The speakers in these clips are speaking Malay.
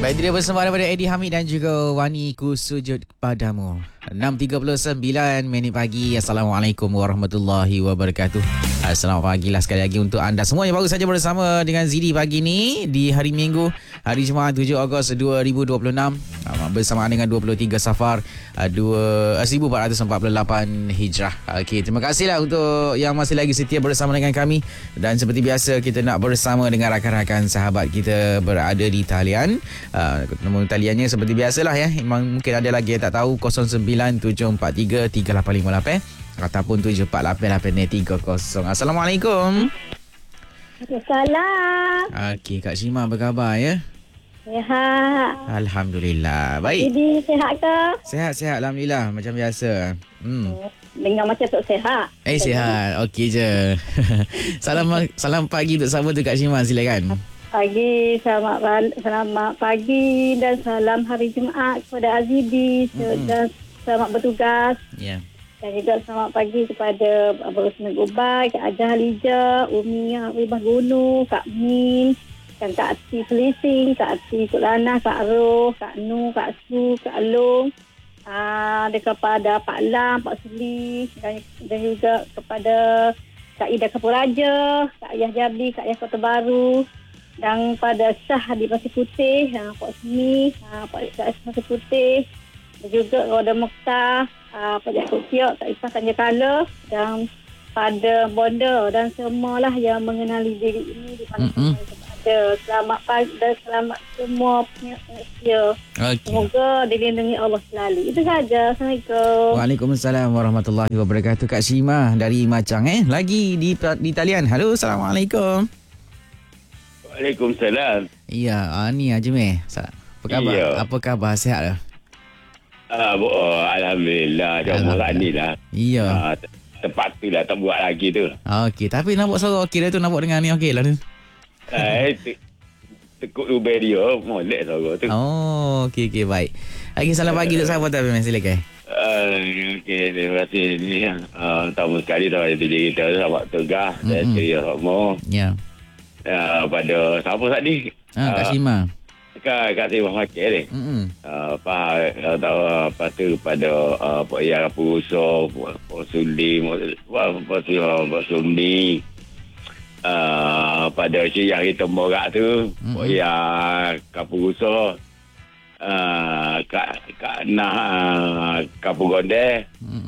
Baik, dia bersama daripada Eddie Hamid dan juga Wani Ku Sujud Padamu. 6.39 minit pagi. Assalamualaikum warahmatullahi wabarakatuh. Selamat pagi lah sekali lagi untuk anda semua yang baru saja bersama dengan Zidi pagi ni di hari Minggu, hari Jumaat 7 Ogos 2026 bersamaan dengan 23 Safar 1448 Hijrah. Okey, terima kasihlah untuk yang masih lagi setia bersama dengan kami, dan seperti biasa kita nak bersama dengan rakan-rakan sahabat kita berada di talian. Nombor taliannya seperti biasalah ya. Memang mungkin ada lagi yang tak tahu, 0977433858 ataupun 748830. Assalamualaikum. Waalaikumsalam. Okey, Kak Syima apa khabar ya? Sihat. Alhamdulillah. Baik. Jadi sihat ke? Sihat alhamdulillah macam biasa. Dengar macam tak sihat. Sihat. Okey je. Salam pagi untuk siapa tu Kak Syima, silakan. Pagi, selamat pagi dan salam hari Jumaat kepada Azidi dan selamat bertugas. Ya. Dan juga selamat pagi kepada Abang Rosman Gubai, Kak Ajah Halijah, Umi Ribah Gunung, Kak Min, dan Kak Ati Felising, Kak Ati Kulana, Kak Roh, Kak Nu, Kak Su, Kak Long, dan kepada Pak Lam, Pak Suli, dan juga kepada Kak Ida Kapuraja, Kak Ayah Jabli, Kak Ayah Kota Baru, dan pada Syah di Pasir Putih, Pak Sumi, Pak Syah Pasir Putih, dan juga kepada Mokhtar, Pak Jakob Kiok, Kak Ifah Tanjakala, dan pada Bonda dan semualah yang mengenali diri ini di mana ada. Selamat pagi dan selamat semua penyaksian. Okay. Semoga dilindungi Allah selalu. Itu saja. Assalamualaikum. Waalaikumsalam warahmatullahi wabarakatuh. Kak Syima dari Macang lagi di talian. Halo, Assalamualaikum. Waalaikumsalam. Ya, ni Ajmeh. Apa khabar? Ya. Apa khabar? Sihat ke? Alhamdulillah. Jangan buat ni lah. Ya. Tempat tu lah tak buat lagi tu. Okey, tapi nampak suara okey dah tu, nampak dengar ni okey lah tu. Tekuk ubah dia, molek suara tu. Oh, okey baik. Lagi salam pagi untuk sahabat tu, silakan. Okey, terima kasih ni. Tamu sekali dah ada diri kita selamat tugas dan ceria semua. Ya. Pada siapa tadi? Kak Syima. Kat Sibah Makir ni. Lepas tu pada Pak Iyah Puso, Pak Suli, Pak Suli, pada Syah kita Morak tu, Pak Iyah Kapuso, Kak Nah Kapugonde,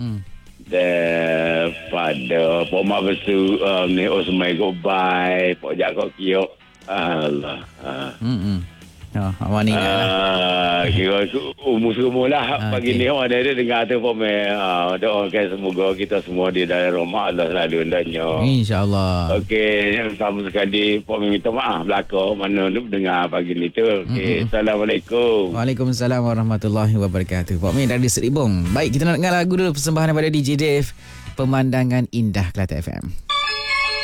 dan pada Pak Mak Besu ni Osmai Gobai, Pak Jakob Kiok. Allah. Awak ni kira umur semua lah pagi ni orang ada dengar tu doakan semoga kita semua di dalam rumah Allah selalu hendaknya, InsyaAllah. Okey, sama sekali Pak minta maaf belakang mana dengar pagi ni tu. Okey, Assalamualaikum. Waalaikumsalam warahmatullahi wabarakatuh. Pak Min dari Seribung. Baik, kita nak dengar lagu dulu, persembahan daripada DJ Dave, Pemandangan Indah Kelate FM.